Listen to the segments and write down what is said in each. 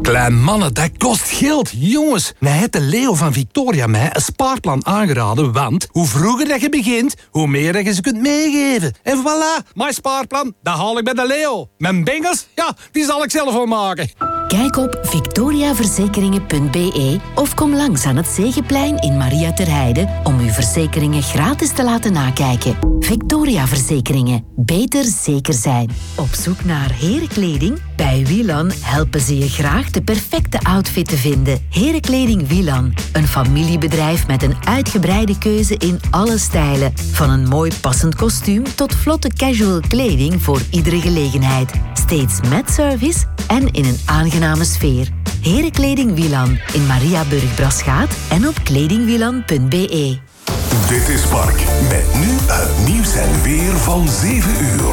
Klein mannen, dat kost geld. Jongens, nou heeft de Leo van Victoria mij een spaarplan aangeraden, want hoe vroeger dat je begint, hoe meer dat je ze kunt meegeven. En voilà, mijn spaarplan, dat haal ik bij de Leo. Mijn bengels, ja, die zal ik zelf wel maken. Kijk op victoriaverzekeringen.be of kom langs aan het Zegeplein in Maria ter Heide om uw verzekeringen gratis te laten nakijken. Victoria Verzekeringen. Beter zeker zijn. Op zoek naar herenkleding? Bij Wielan helpen ze je graag de perfecte outfit te vinden. Herenkleding Wielan. Een familiebedrijf met een uitgebreide keuze in alle stijlen. Van een mooi passend kostuum tot vlotte casual kleding voor iedere gelegenheid. Steeds met service en in een aangename sfeer. Herenkleding Wielan in Maria Burgbrasgaat en op kledingwielan.be. Dit is Mark, met nu het nieuws en weer van 7 uur.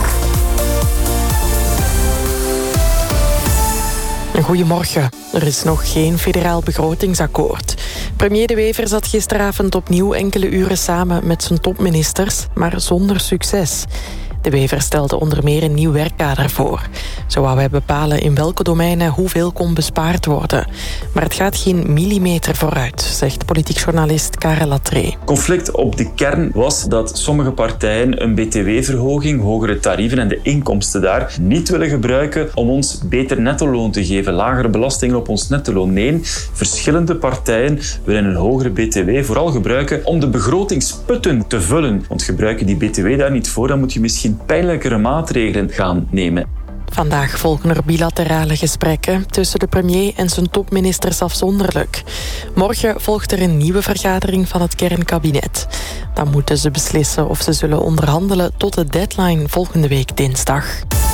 Goedemorgen. Er is nog geen federaal begrotingsakkoord. Premier De Wever zat gisteravond opnieuw enkele uren samen met zijn topministers, maar zonder succes. De Wever stelde onder meer een nieuw werkkader voor. Zo wou hij bepalen in welke domeinen hoeveel kon bespaard worden. Maar het gaat geen millimeter vooruit, zegt politiek journalist Karel Latree. Conflict op de kern was dat sommige partijen een btw-verhoging, hogere tarieven en de inkomsten daar niet willen gebruiken om ons beter nettoloon te geven, lagere belastingen op ons nettoloon. Nee, verschillende partijen willen een hogere btw vooral gebruiken om de begrotingsputten te vullen. Want gebruiken die btw daar niet voor, dan moet je misschien pijnlijkere maatregelen gaan nemen. Vandaag volgen er bilaterale gesprekken tussen de premier en zijn topministers afzonderlijk. Morgen volgt er een nieuwe vergadering van het kernkabinet. Dan moeten ze beslissen of ze zullen onderhandelen tot de deadline volgende week dinsdag.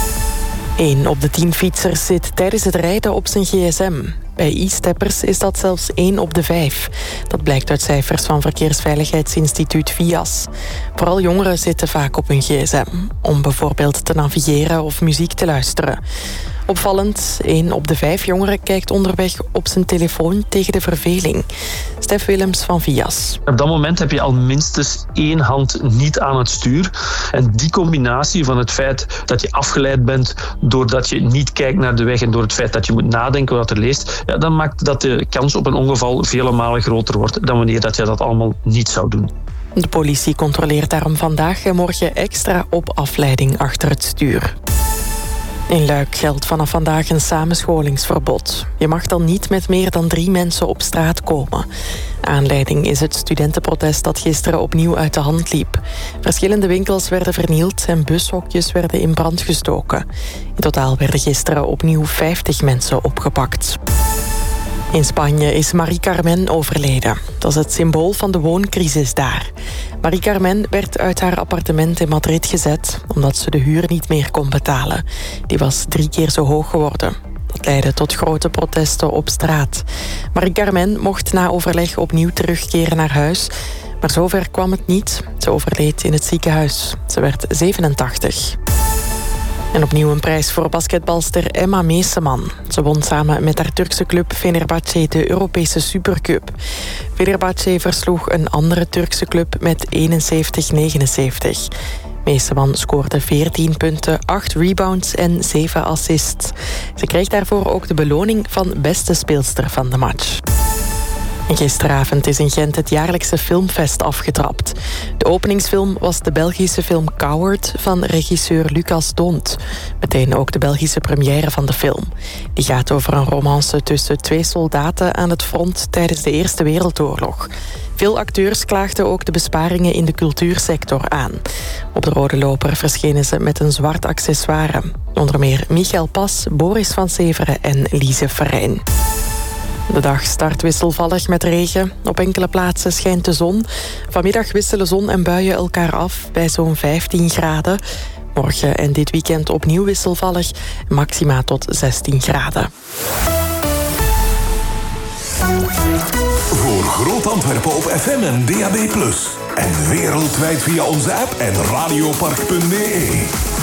1 op de 10 fietsers zit tijdens het rijden op zijn gsm. Bij e-steppers is dat zelfs 1 op de 5. Dat blijkt uit cijfers van Verkeersveiligheidsinstituut VIAS. Vooral jongeren zitten vaak op hun gsm, om bijvoorbeeld te navigeren of muziek te luisteren. Opvallend, 1 op de 5 jongeren kijkt onderweg op zijn telefoon tegen de verveling. Stef Willems van VIAS. Op dat moment heb je al minstens 1 hand niet aan het stuur. En die combinatie van het feit dat je afgeleid bent doordat je niet kijkt naar de weg en door het feit dat je moet nadenken wat er leest, ja, dan maakt dat de kans op een ongeval vele malen groter wordt dan wanneer dat je dat allemaal niet zou doen. De politie controleert daarom vandaag en morgen extra op afleiding achter het stuur. In Luik geldt vanaf vandaag een samenscholingsverbod. Je mag dan niet met meer dan 3 mensen op straat komen. Aanleiding is het studentenprotest dat gisteren opnieuw uit de hand liep. Verschillende winkels werden vernield en bushokjes werden in brand gestoken. In totaal werden gisteren opnieuw 50 mensen opgepakt. In Spanje is Marie Carmen overleden. Dat is het symbool van de wooncrisis daar. Marie Carmen werd uit haar appartement in Madrid gezet omdat ze de huur niet meer kon betalen. Die was 3 keer zo hoog geworden. Dat leidde tot grote protesten op straat. Marie Carmen mocht na overleg opnieuw terugkeren naar huis. Maar zover kwam het niet. Ze overleed in het ziekenhuis. Ze werd 87. En opnieuw een prijs voor basketbalster Emma Meeseman. Ze won samen met haar Turkse club Fenerbahçe de Europese Supercup. Fenerbahçe versloeg een andere Turkse club met 71-79. Meeseman scoorde 14 punten, 8 rebounds en 7 assists. Ze kreeg daarvoor ook de beloning van beste speelster van de match. En gisteravond is in Gent het jaarlijkse filmfest afgetrapt. De openingsfilm was de Belgische film Coward van regisseur Lucas D'Hondt. Meteen ook de Belgische première van de film. Die gaat over een romance tussen 2 soldaten aan het front tijdens de Eerste Wereldoorlog. Veel acteurs klaagden ook de besparingen in de cultuursector aan. Op de rode loper verschenen ze met een zwart accessoire. Onder meer Michael Pas, Boris van Severen en Lise Verijn. De dag start wisselvallig met regen. Op enkele plaatsen schijnt de zon. Vanmiddag wisselen zon en buien elkaar af bij zo'n 15 graden. Morgen en dit weekend opnieuw wisselvallig. Maxima tot 16 graden. Voor Groot Antwerpen op FM en DAB+. En wereldwijd via onze app en radiopark.be.